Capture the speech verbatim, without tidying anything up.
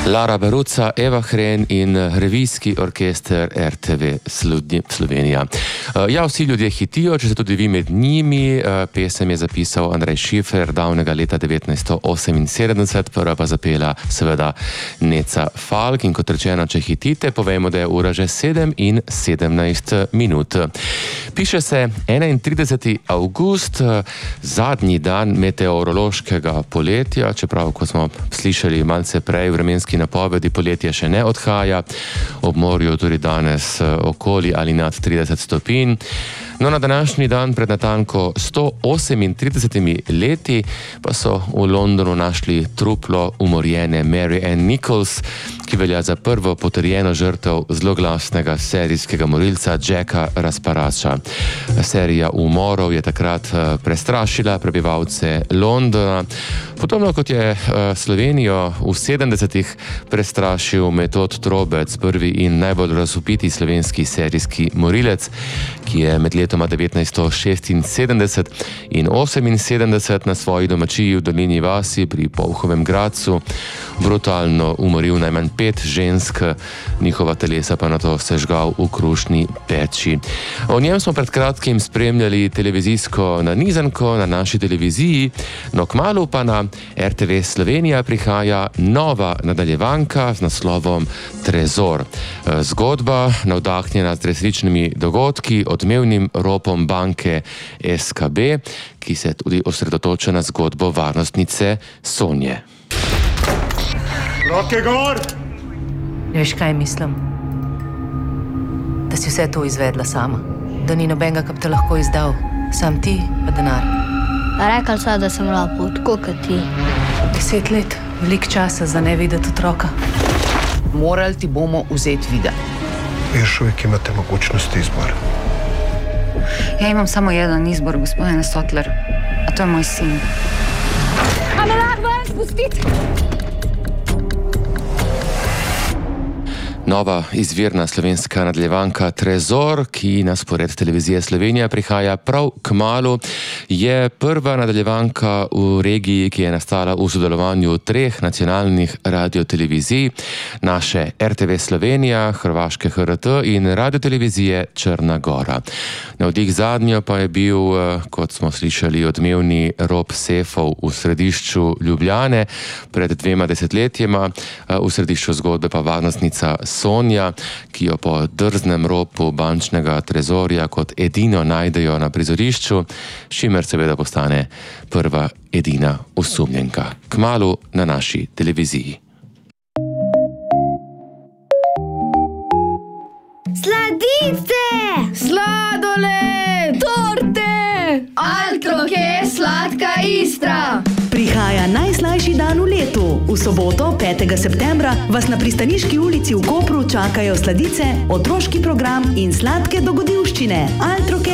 Lara Baruca, Eva Hren in revijski orkester R T V Slovenija. Ja, vsi ljudje hitijo, če se tudi vi med njimi. Pesem je zapisal Andrej Šifer davnega leta devetnajststo oseminsedemdeset, prva pa zapela seveda Neca Falk. In kot rečeno, če hitite, povejmo, da je ura že sedem in sedemnajst minut. Piše se enaintrideseti avgust, zadnji dan meteorološkega poletja, čeprav, ko smo slišali malce prej vremenski napovedi, poletje še ne odhaja. Ob morju tudi danes okoli ali nad trideset stopinj. No, na današnji dan pred natanko sto osemintridesetimi leti pa so v Londonu našli truplo umorjene Mary Ann Nichols, ki velja za prvo potrjeno žrtev zloglasnega serijskega morilca Jacka Rasparača. Serija umorov je takrat prestrašila prebivalce Londona, podobno kot je Slovenijo v sedemdesetih prestrašil Metod Trobec, prvi in najbolj razvpiti slovenski serijski morilec, ki je med letoma devetnajststo šestinsedemdeset in oseminsedemdeset na svoji domačiji v Dolini vasi pri Polhovem Gradcu brutalno umoril najmanj pet žensk, njihova telesa pa nato sežgal v krušni peči. O njem smo pred kratkim spremljali televizijsko nanizanko na naši televiziji, no kmalu pa na R T V Slovenija prihaja nova nadaljevanka z naslovom Trezor. Zgodba, navdahnjena z resničnimi dogodki, odmevnim ropom banke S K B, ki se tudi osredotoča na zgodbo varnostnice Sonje. Roke gor! Veš, kaj mislim? Da si vse to izvedla sama. Da ni nobenega, ki bi te lahko izdal. Sam ti pa denar. Rekal sva, da sem rapo, tako kot ti. Deset let, veliko časa za ne videti otroka. Morali ti bomo vzeti vida. Još uvijek imate mogućnost izbora. Ja imam samo jedan izbor, gospodine Sotler, a to je moj sin. A me lahko ven spustiti? Nova izvirna slovenska nadaljevanka Trezor, ki na spored televizije Slovenija prihaja prav kmalu, je prva nadaljevanka v regiji, ki je nastala v sodelovanju treh nacionalnih radiotelevizij, naše R T V Slovenija, hrvaške H R T in radiotelevizije Črna Gora. Navdih zadnjo pa je bil, kot smo slišali, odmevni rop sefov v središču Ljubljane pred dvema desetletjema, v središču zgodbe pa varnostnica Sonja, ki jo po drznem ropu bančnega trezorja kot edino najdejo na prizorišču, s čimer seveda postane prva edina osumljenka. Kmalu na naši televiziji. Sladice! Sladoled! Torte! Altroke, sladka Istra! Prihaja najslajši dan v letu. V soboto, petega septembra, vas na Pristaniški ulici v Kopru čakajo sladice, otroški program in sladke dogodivščine. Altroke